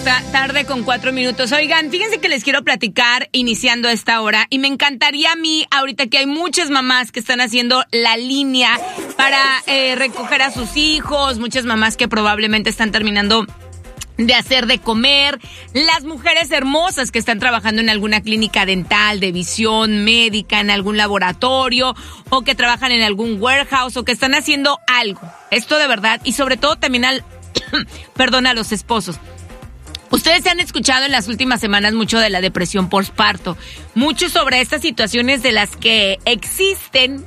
tarde con 4 minutos. Oigan, fíjense que les quiero platicar iniciando esta hora y me encantaría a mí, ahorita que hay muchas mamás que están haciendo la línea para recoger a sus hijos, muchas mamás que probablemente están terminando de hacer de comer, las mujeres hermosas que están trabajando en alguna clínica dental, de visión médica, en algún laboratorio, o que trabajan en algún warehouse, o que están haciendo algo. Esto de verdad, y sobre todo también a los esposos. Ustedes se han escuchado en las últimas semanas mucho de la depresión postparto, mucho sobre estas situaciones de las que existen,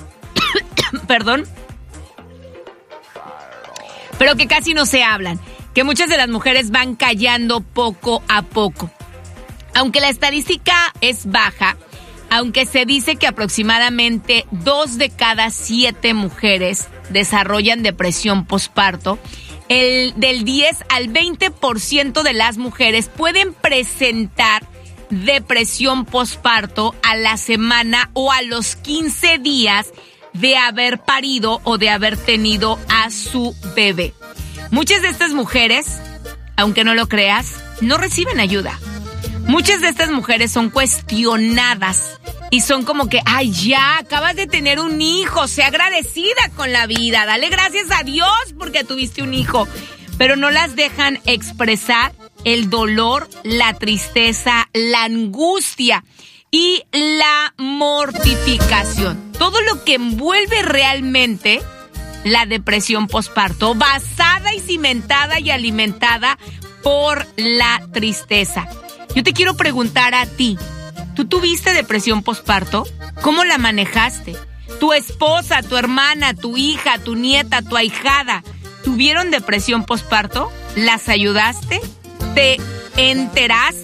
pero que casi no se hablan, que muchas de las mujeres van callando poco a poco. Aunque la estadística es baja, aunque se dice que aproximadamente 2 de cada 7 mujeres desarrollan depresión postparto, del 10 al 20% de las mujeres pueden presentar depresión postparto a la semana o a los 15 días de haber parido o de haber tenido a su bebé. Muchas de estas mujeres, aunque no lo creas, no reciben ayuda. Muchas de estas mujeres son cuestionadas y son como que, ay, ya, acabas de tener un hijo, sé agradecida con la vida, dale gracias a Dios porque tuviste un hijo. Pero no las dejan expresar el dolor, la tristeza, la angustia y la mortificación. Todo lo que envuelve realmente la depresión postparto, basada y cimentada y alimentada por la tristeza. Yo te quiero preguntar a ti, ¿tú tuviste depresión postparto? ¿Cómo la manejaste? ¿Tu esposa, tu hermana, tu hija, tu nieta, tu ahijada tuvieron depresión postparto? ¿Las ayudaste? ¿Te enteraste